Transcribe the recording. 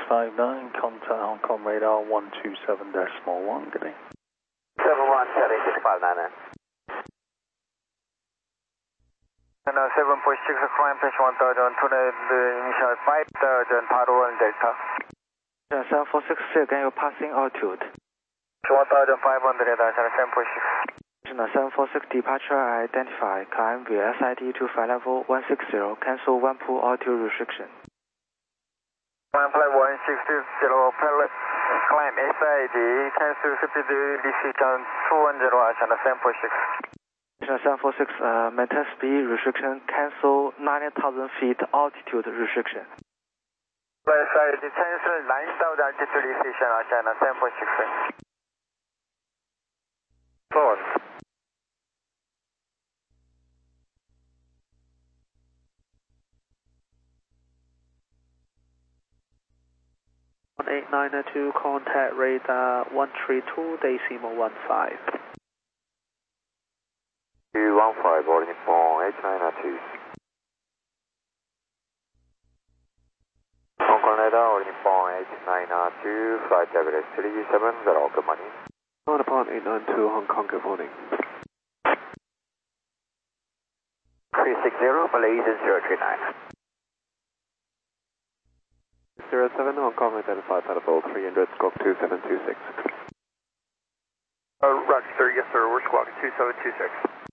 659, contact Hong Kong radar 127.1, good day. 717-659. And 746, climb pitch 1000, turned initial 5000, Paro 1 Delta. 746, again your passing altitude. 1500, 746. 746 departure identified, climb via SID to flight level 160, cancel one pool altitude restriction. Climb flight 160, pellet, climb SID, cancel speed restriction 210, Ashana 746. 746, maintain speed restriction, cancel 90,000 feet altitude restriction. Flight SID, cancel 9,000 altitude restriction, Ashana 746. Forward. 1892, contact radar 132, decimal 15. 215, boarding Nippon 8992. Hong Kong radar, boarding Nippon 8992, flight level 370, good morning. On upon 892, Hong Kong, good morning. 360, Malaysia 039. 07, Hong Kong, identified paddle 300, squawk 2726. Roger, sir. Yes, sir. We're squawk 2726.